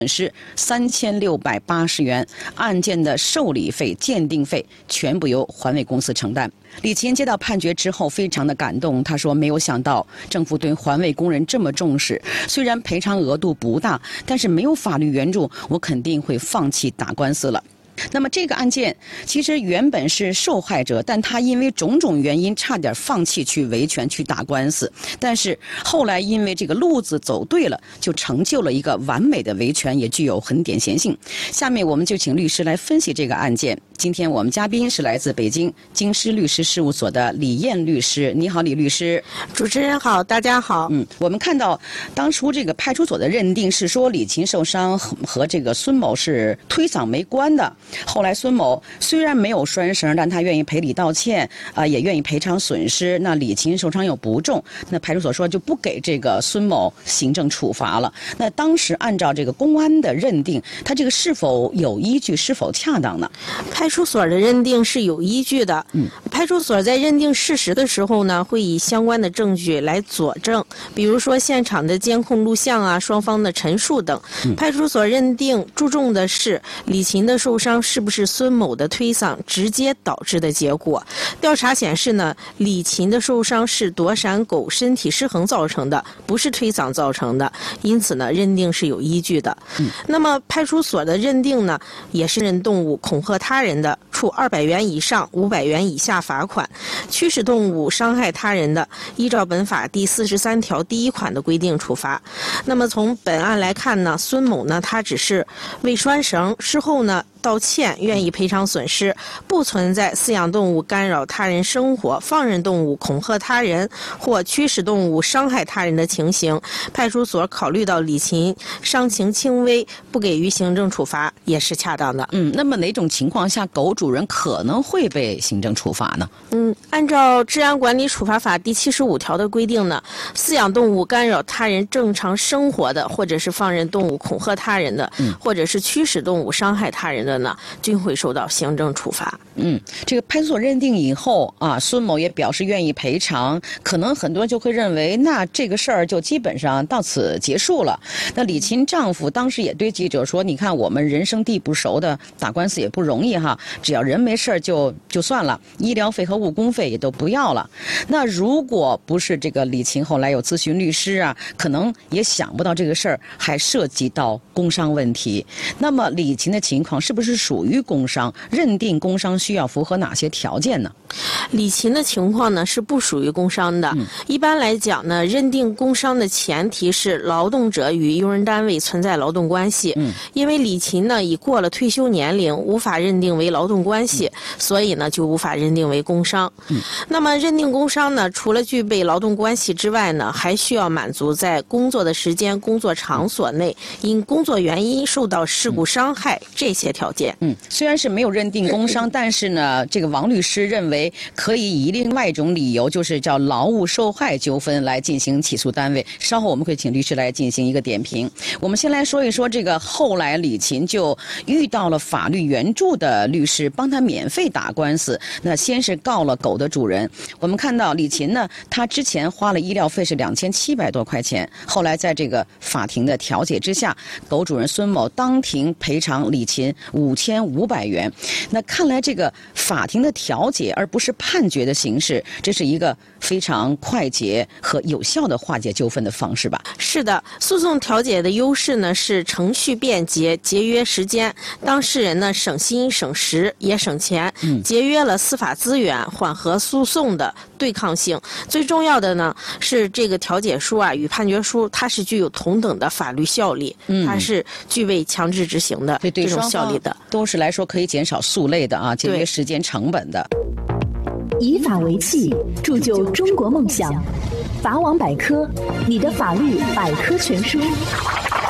失3680元，案件的受理费、鉴定费全部由环卫公司承担。李琴接到判决之后非常的感动，他说没有想到政府对环卫工人这么重视，虽然赔偿额度不大，但是没有法律援助，我肯定会放弃打官司了。那么这个案件其实原本是受害者，但他因为种种原因差点放弃去维权去打官司，但是后来因为这个路子走对了，就成就了一个完美的维权，也具有很典型性。下面我们就请律师来分析这个案件。今天我们嘉宾是来自北京京师律师事务所的李燕律师。你好，李律师。 主持人好，大家好。 我们看到当初这个派出所的认定是说李琴受伤和这个孙某是推搡没关的。后来孙某虽然没有拴绳，但他愿意赔礼道歉，也愿意赔偿损失。那李琴受伤又不重，那派出所说就不给这个孙某行政处罚了。那当时按照这个公安的认定，他这个是否有依据，是否恰当呢？ 派出所的认定是有依据的。派出所在认定事实的时候呢，会以相关的证据来佐证，比如说现场的监控录像啊、双方的陈述等。派出所认定注重的是李琴的受伤是不是孙某的推搡直接导致的结果。调查显示呢，李琴的受伤是躲闪狗身体失衡造成的，不是推搡造成的，因此呢，认定是有依据的。那么派出所的认定呢，也是人动物恐吓他人的，处200元以上500元以下罚款；驱使动物伤害他人的，依照本法第43条第1款的规定处罚。那么从本案来看呢，孙某呢，他只是未拴绳，事后呢道歉，愿意赔偿损失，不存在饲养动物干扰他人生活、放任动物恐吓他人或驱使动物伤害他人的情形。派出所考虑到李琴伤情轻微，不给予行政处罚也是恰当的。 那么哪种情况下狗主人可能会被行政处罚呢？ 按照治安管理处罚法第75条的规定呢，饲养动物干扰他人正常生活的，或者是放任动物恐吓他人的，或者是驱使动物伤害他人的呢，均会受到行政处罚。 这个派出所认定以后啊，孙某也表示愿意赔偿，可能很多人就会认为，那这个事儿就基本上到此结束了。那李琴丈夫当时也对记者说：“你看我们人生地不熟的，打官司也不容易哈，只要人没事就算了，医疗费和误工费也都不要了。”那如果不是这个李琴后来有咨询律师啊，可能也想不到这个事儿还涉及到工伤问题。那么李琴的情况是不是属于工伤？认定工伤需要符合哪些条件呢？ 李琴的情况呢是不属于工伤的。一般来讲呢，认定工伤的前提是劳动者与用人单位存在劳动关系。因为李琴呢已过了退休年龄，无法认定为劳动关系，所以呢就无法认定为工伤。那么认定工伤呢，除了具备劳动关系之外呢，还需要满足在工作的时间、工作场所内因工作原因受到事故伤害这些条件。 虽然是没有认定工伤，但是呢，这个王律师认为可以以另外一种理由，就是叫劳务受害纠纷来进行起诉单位。稍后我们会请律师来进行一个点评。我们先来说一说这个后来李琴就遇到了法律援助的律师，帮他免费打官司。那先是告了狗的主人。我们看到李琴呢，他之前花了医疗费是2700多块钱，后来在这个法庭的调解之下，狗主人孙某当庭赔偿李琴5500元。那看来这个法庭的调解而不是判决的形式，这是一个非常快捷和有效的化解纠纷的方式吧？ 是的，诉讼调解的优势呢是程序便捷，节约时间，当事人呢省心省时也省钱，节约了司法资源，缓和诉讼的对抗性。最重要的呢是这个调解书啊与判决书，它是具有同等的法律效力，它是具备强制执行的这种效力的， 都是来说可以减少诉累的啊，节约时间成本的。 以法为器，铸就中国梦想。法网百科，你的法律百科全书。